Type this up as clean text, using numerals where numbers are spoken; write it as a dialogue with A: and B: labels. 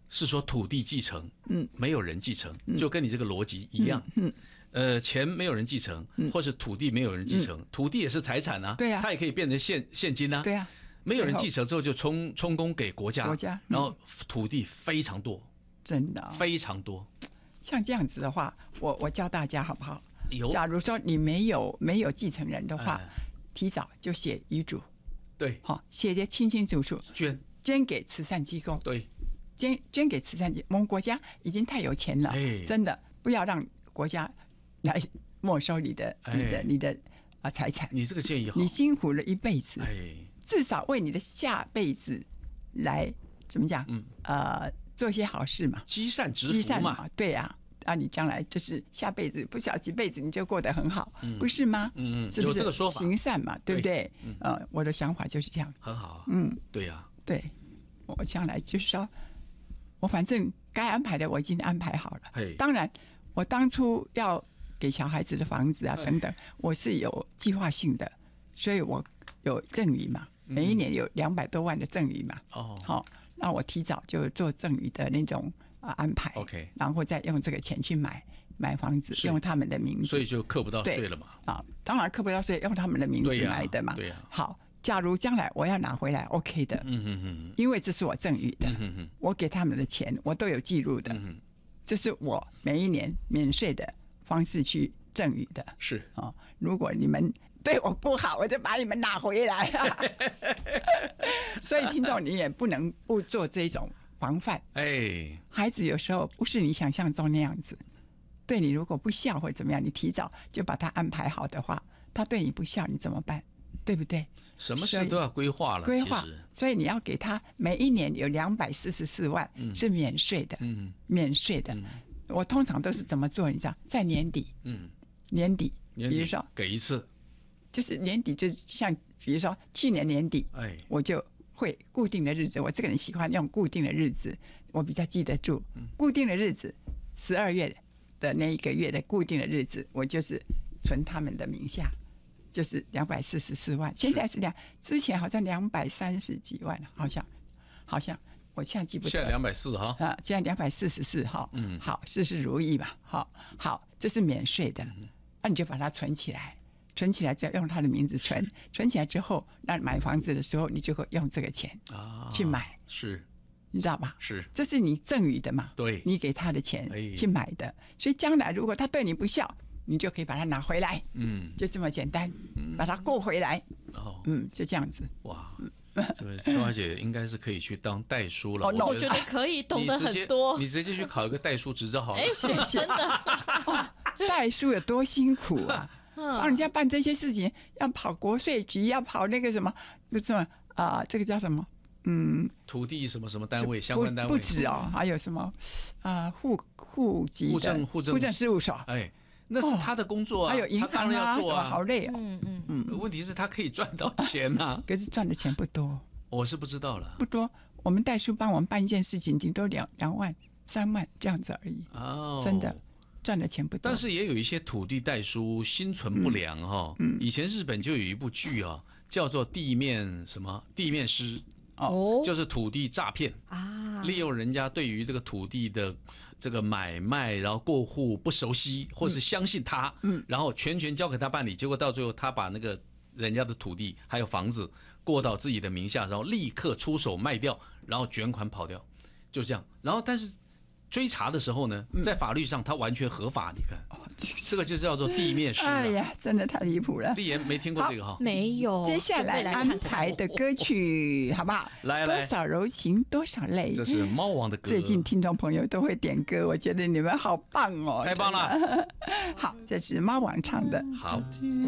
A: 是说土地继承，没有人继承，就跟你这个逻辑一样，钱没有人继承，或是土地没有人继承，土地也是财产啊，
B: 对啊，
A: 它也可以变成现金啊，
B: 对啊，
A: 没有人继承之后就充公给国家，然后土地非常多，
B: 真的
A: 非常多。
B: 像这样子的话，我教大家好不好？
A: 假
B: 如说你没有继承人的话，提早就写遗嘱，
A: 对，
B: 好，写得清清楚楚，捐给慈善机构，
A: 对，
B: 捐给慈善机构。我们国家已经太有钱了，真的不要让国家来没收你的财产。
A: 你这个建议好，
B: 你辛苦了一辈子，至少为你的下辈子来怎么讲？做一些好事嘛，
A: 积善植福嘛，
B: 对啊。你将来就是下辈子不晓几辈子你就过得很好，不是吗？是不是
A: 有这个说法，
B: 行善嘛，对不对？我的想法就是这样，
A: 很好。对呀，
B: 对，我将来就是说，我反正该安排的我已经安排好了。当然，我当初要给小孩子的房子啊等等，我是有计划性的，所以我有赠与嘛，每一年有200多万的赠与嘛。好，那我提早就做赠与的那种。安排
A: ，OK，
B: 然后再用这个钱去买房子，用他们的名字，
A: 所以就课不到税了嘛。
B: 当然课不到税，用他们的名字来的嘛。
A: 对呀。
B: 好，假如将来我要拿回来 ，OK 的。因为这是我赠与的，我给他们的钱我都有记录的。这是我每一年免税的方式去赠与的。
A: 是
B: 如果你们对我不好，我就把你们拿回来。所以听众，你也不能不做这种防范。孩子有时候不是你想象中那样子，对你如果不孝或怎么样，你提早就把他安排好的话，他对你不孝你怎么办？对不对？
A: 什么事都要规划了，
B: 所以你要给他每一年有244万是免税的，免税的。我通常都是怎么做？你知道，在年底，比如说
A: 给一次，
B: 就是年底，就像比如说去年年底，我就会固定的日子，我这个人喜欢用固定的日子，我比较记得住。固定的日子，12月的那一个月的固定的日子，我就是存他们的名下，就是244万。现在是之前好像230几万，好像我现在记不得。
A: 现在240哈。
B: 现在244哈。好，事事如意吧。好，这是免税的，你就把它存起来。存起来就要用他的名字存起来之后，那买房子的时候你就会用这个钱去买，
A: 是，
B: 你知道吧？
A: 是，
B: 这是你赠与的嘛？
A: 对，
B: 你给他的钱去买的，所以将来如果他对你不孝，你就可以把它拿回来，就这么简单，把它过回来，就这样子。
A: 哇，这位周小姐应该是可以去当代书了。
C: 我觉得可以，懂得很多。
A: 你直接去考一个代书执照好了。
C: 真的，
B: 代书有多辛苦啊！帮人家办这些事情，要跑国税局，要跑那个什么，这个叫什么？
A: 土地什么单位相关单位
B: 不止还有什么户籍的户政事务所。
A: 那是他的工作啊，
B: 还有银行
A: 要做啊，
B: 好累啊。
A: 问题是他可以赚到钱啊，
B: 可是赚的钱不多。
A: 我是不知道了，
B: 不多。我们代书帮我们办一件事情，顶多2万、3万这样子而已。真的。赚的钱不多，
A: 但是也有一些土地代书心存不良哈。以前日本就有一部剧叫做地面师就是土地诈骗利用人家对于这个土地的这个买卖，然后过户不熟悉，或是相信他，然后全权交给他办理，结果到最后他把那个人家的土地还有房子过到自己的名下，然后立刻出手卖掉，然后卷款跑掉，就这样。然后但是追查的时候呢，在法律上它完全合法，你看，这个就叫做地面师。
B: 哎呀，真的太离谱了。
A: 丽妍没听过这个哈？
C: 没有。
B: 接下来安排的歌曲，好不好？
A: 来，
B: 多少柔情多少泪。
A: 这是猫王的歌。
B: 最近听众朋友都会点歌，我觉得你们好棒哦，
A: 太棒了。
B: 好，这是猫王唱的。
A: 好。